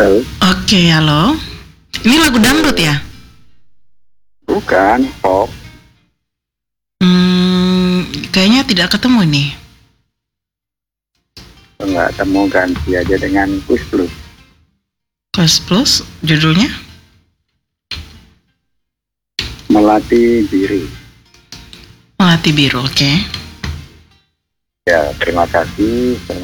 Halo. Oke, halo. Ini lagu dangdut ya? Bukan, pop. Kayaknya tidak ketemu nih. Enggak temu, ganti aja dengan Kus Plus. Kus Plus, judulnya? Melati Biru. Melati Biru, oke. Ya, terima kasih.